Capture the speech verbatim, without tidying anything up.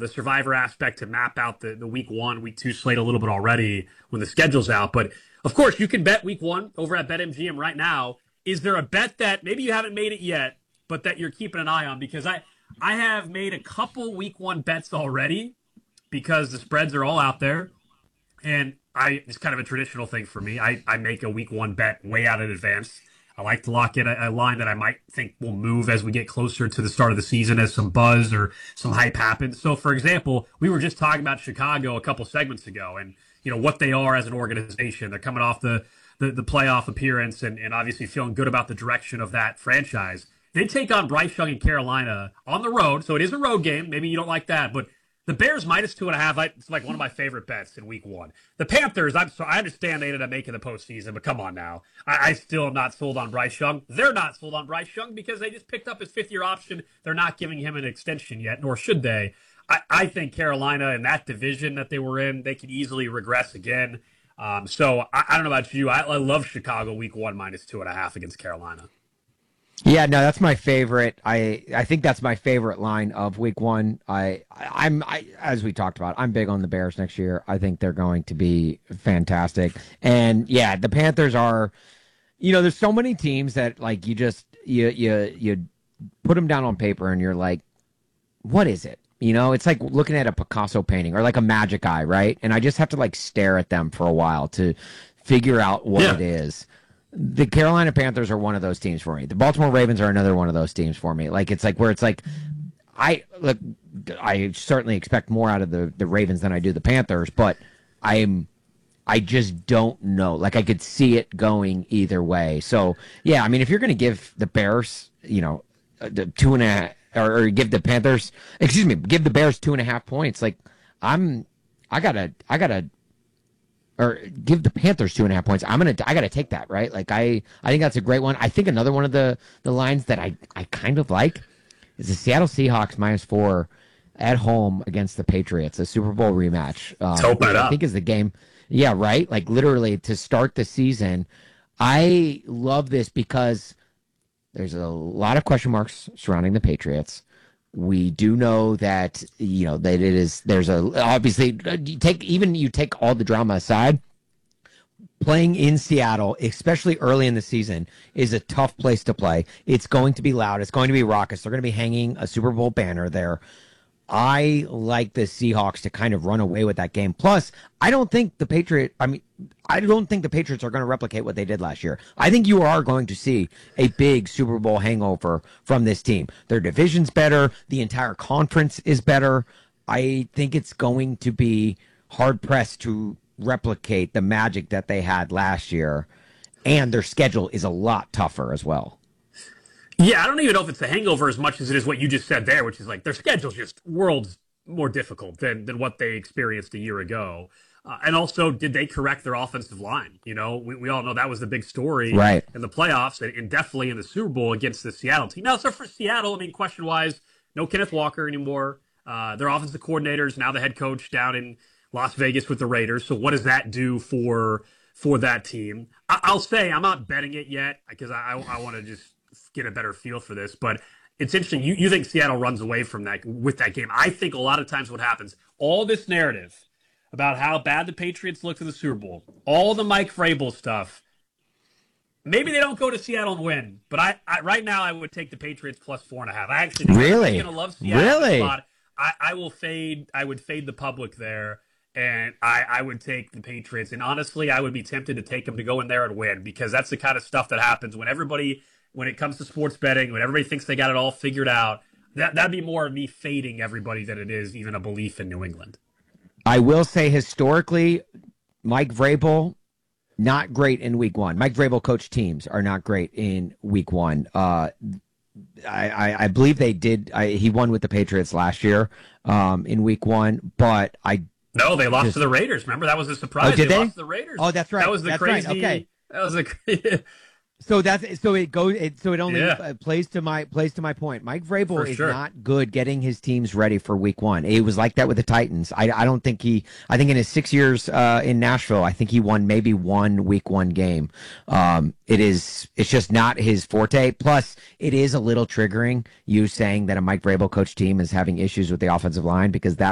the survivor aspect to map out the, the week one, week two slate a little bit already when the schedule's out. But of course, you can bet week one over at BetMGM right now. Is there a bet that maybe you haven't made it yet, but that you're keeping an eye on? Because I, I have made a couple week one bets already because the spreads are all out there. And I it's kind of a traditional thing for me. I, I make a week one bet way out in advance. I like to lock in a, a line that I might think will move as we get closer to the start of the season as some buzz or some hype happens. So, for example, we were just talking about Chicago a couple segments ago and, you know, what they are as an organization. They're coming off the, the, the playoff appearance and, and obviously feeling good about the direction of that franchise. They take on Bryce Young in Carolina on the road, so it is a road game. Maybe you don't like that, but the Bears minus two and a half, it's like one of my favorite bets in week one. The Panthers, I'm so I understand they ended up making the postseason, but come on now. I, I still am not sold on Bryce Young. They're not sold on Bryce Young because they just picked up his fifth-year option. They're not giving him an extension yet, nor should they. I, I think Carolina in that division that they were in, they could easily regress again. Um, so I, I don't know about you. I, I love Chicago week one minus two and a half against Carolina. Yeah, no, that's my favorite. I I think that's my favorite line of week one. I, I I'm I as we talked about, I'm big on the Bears next year. I think they're going to be fantastic. And yeah, the Panthers are, you know, there's so many teams that like you just you you you put them down on paper and you're like, what is it? You know, it's like looking at a Picasso painting or like a magic eye, right? And I just have to like stare at them for a while to figure out what yeah. it is. The Carolina Panthers are one of those teams for me. The Baltimore Ravens are another one of those teams for me. Like it's like where it's like, I look, I certainly expect more out of the, the Ravens than I do the Panthers, but I'm, I just don't know. Like I could see it going either way. So yeah, I mean, if you're going to give the Bears, you know, the two and a half, or, or give the Panthers, excuse me, give the Bears two and a half points. Like I'm, I gotta, I gotta. Or give the Panthers two and a half points. I'm gonna, I gotta take that, right? Like I, I think that's a great one. I think another one of the the lines that I, I kind of like is the Seattle Seahawks minus four at home against the Patriots, a Super Bowl rematch. Um, Let's open it up. I think is the game. Yeah, right. Like literally to start the season. I love this because there's a lot of question marks surrounding the Patriots. We do know that, you know, that it is, there's a, obviously, you take, even you take all the drama aside, playing in Seattle, especially early in the season, is a tough place to play. It's going to be loud. It's going to be raucous. They're going to be hanging a Super Bowl banner there. I like the Seahawks to kind of run away with that game. Plus, I don't think the Patriot, I mean, I don't think the Patriots are going to replicate what they did last year. I think you are going to see a big Super Bowl hangover from this team. Their division's better. The entire conference is better. I think it's going to be hard pressed to replicate the magic that they had last year. And their schedule is a lot tougher as well. Yeah, I don't even know if it's the hangover as much as it is what you just said there, which is like their schedule's just worlds more difficult than, than what they experienced a year ago. Uh, and also, did they correct their offensive line? You know, we, we all know that was the big story right. in the playoffs and, and definitely in the Super Bowl against the Seattle team. Now, so for Seattle, I mean, question-wise, no Kenneth Walker anymore. Uh, their offensive coordinators, now the head coach down in Las Vegas with the Raiders. So what does that do for for that team? I, I'll say I'm not betting it yet because I, I, I want to just get a better feel for this, but it's interesting. You, you think Seattle runs away from that with that game. I think a lot of times what happens, all this narrative about how bad the Patriots looked in the Super Bowl, all the Mike Vrabel stuff, maybe they don't go to Seattle and win, but I, I right now I would take the Patriots plus four and a half. I actually think really? I'm going to love Seattle. Really? Spot. I, I will fade, I would fade the public there, and I, I would take the Patriots. And honestly, I would be tempted to take them to go in there and win because that's the kind of stuff that happens when everybody – when it comes to sports betting, when everybody thinks they got it all figured out, that, that'd be more of me fading everybody than it is even a belief in New England. I will say historically, Mike Vrabel, not great in week one. Mike Vrabel coach teams are not great in week one. Uh, I, I, I believe they did. I, he won with the Patriots last year um, in week one, but I No, they lost just, to the Raiders. Remember, that was a surprise. Oh, did they, they lost to the Raiders. Oh, that's right. That was the that's crazy. Right. Okay. That was a So that's so it goes. It, so it only yeah. uh, plays to my plays to my point. Mike Vrabel For is sure. not good getting his teams ready for week one. It was like that with the Titans. I, I don't think he. I think in his six years uh, in Nashville, I think he won maybe one week one game. Um, it is. It's just not his forte. Plus, it is a little triggering you saying that a Mike Vrabel coach team is having issues with the offensive line because that.